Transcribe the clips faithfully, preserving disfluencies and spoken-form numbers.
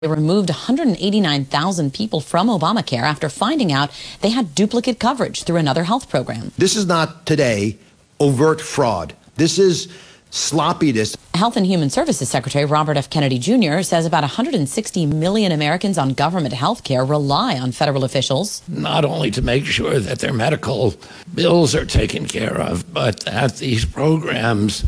They removed one hundred eighty-nine thousand people from Obamacare after finding out they had duplicate coverage through another health program. This is not today overt fraud. This is sloppiness. Health and Human Services Secretary Robert F. Kennedy Junior says about one hundred sixty million Americans on government health care rely on federal officials. Not only to make sure that their medical bills are taken care of, but that these programs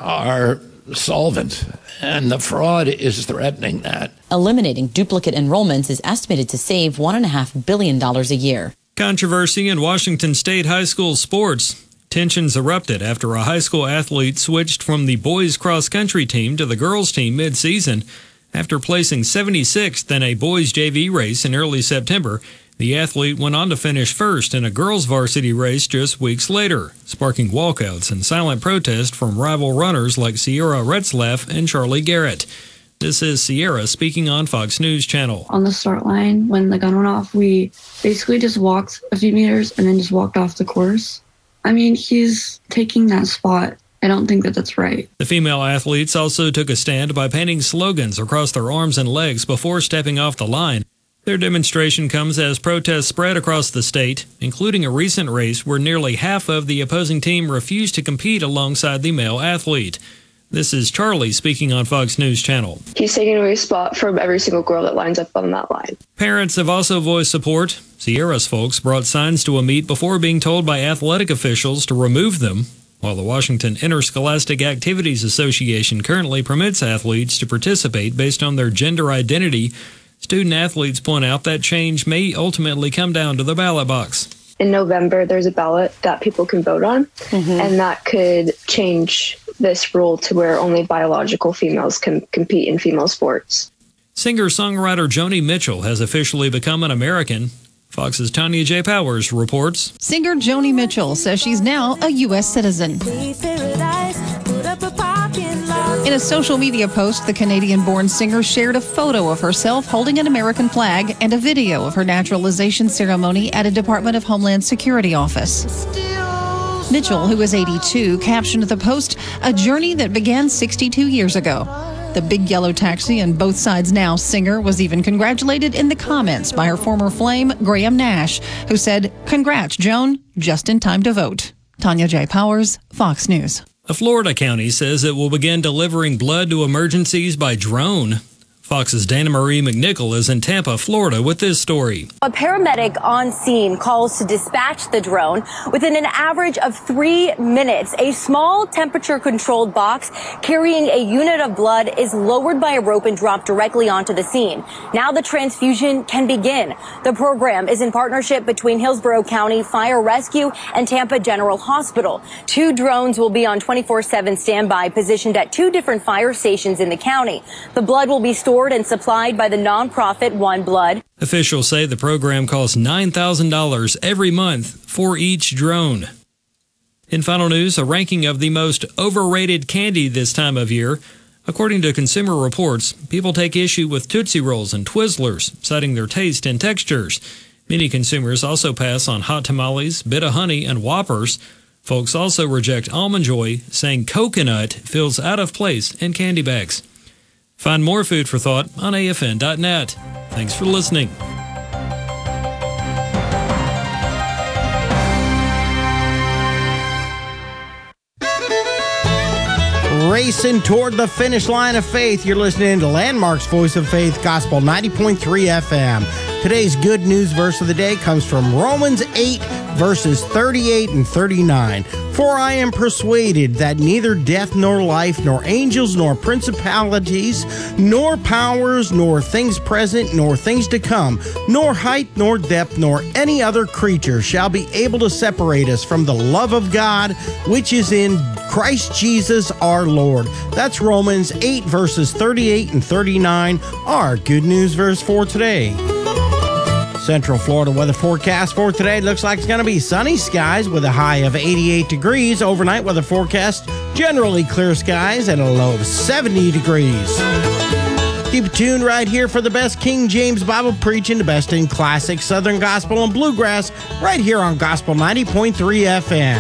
are solvent, and the fraud is threatening that. Eliminating duplicate enrollments is estimated to save one point five billion dollars a year. Controversy in Washington State high school sports. Tensions erupted after a high school athlete switched from the boys cross-country team to the girls team mid-season. After placing seventy-sixth in a boys J V race in early September, the athlete went on to finish first in a girls varsity race just weeks later, sparking walkouts and silent protest from rival runners like Sierra Retzlaff and Charlie Garrett. This is Sierra speaking on Fox News Channel. On the start line, when the gun went off, we basically just walked a few meters and then just walked off the course. I mean, he's taking that spot. I don't think that that's right. The female athletes also took a stand by painting slogans across their arms and legs before stepping off the line. Their demonstration comes as protests spread across the state, including a recent race where nearly half of the opposing team refused to compete alongside the male athlete. This is Charlie speaking on Fox News Channel. He's taking away a spot from every single girl that lines up on that line. Parents have also voiced support. Sierra's folks brought signs to a meet before being told by athletic officials to remove them, while the Washington Interscholastic Activities Association currently permits athletes to participate based on their gender identity. Student athletes point out that change may ultimately come down to the ballot box. In November, there's a ballot that people can vote on, mm-hmm. and that could change this rule to where only biological females can compete in female sports. Singer-songwriter Joni Mitchell has officially become an American. Fox's Tanya J. Powers reports. Singer Joni Mitchell says she's now a U S citizen. In a social media post, the Canadian-born singer shared a photo of herself holding an American flag and a video of her naturalization ceremony at a Department of Homeland Security office. Mitchell, who is eighty-two, captioned the post, "A journey that began sixty-two years ago." The Big Yellow Taxi and Both Sides Now singer was even congratulated in the comments by her former flame, Graham Nash, who said, "Congrats, Joan, just in time to vote." Tanya J. Powers, Fox News. A Florida county says it will begin delivering blood to emergencies by drone. Fox's Dana Marie McNichol is in Tampa, Florida, with this story. A paramedic on scene calls to dispatch the drone. Within an average of three minutes, a small temperature-controlled box carrying a unit of blood is lowered by a rope and dropped directly onto the scene. Now the transfusion can begin. The program is in partnership between Hillsborough County Fire Rescue and Tampa General Hospital. Two drones will be on twenty-four seven standby, positioned at two different fire stations in the county. The blood will be stored and supplied by the nonprofit One Blood. Officials say the program costs nine thousand dollars every month for each drone. In final news, a ranking of the most overrated candy this time of year. According to Consumer Reports, people take issue with Tootsie Rolls and Twizzlers, citing their taste and textures. Many consumers also pass on Hot Tamales, Bit-O-Honey, and Whoppers. Folks also reject Almond Joy, saying coconut feels out of place in candy bags. Find more food for thought on A F N dot net. Thanks for listening. Racing toward the finish line of faith. You're listening to Landmark's Voice of Faith, Gospel ninety point three F M. Today's good news verse of the day comes from Romans eight, verses thirty-eight and thirty-nine. For I am persuaded that neither death nor life, nor angels, nor principalities, nor powers, nor things present, nor things to come, nor height, nor depth, nor any other creature shall be able to separate us from the love of God, which is in Christ Jesus our Lord. That's Romans eight, verses thirty-eight and thirty-nine, our good news verse for today. Central Florida weather forecast for today looks like it's going to be sunny skies with a high of eighty-eight degrees. Overnight weather forecast, generally clear skies and a low of seventy degrees. Keep it tuned right here for the best King James Bible preaching, the best in classic Southern gospel and bluegrass, right here on Gospel ninety point three F M.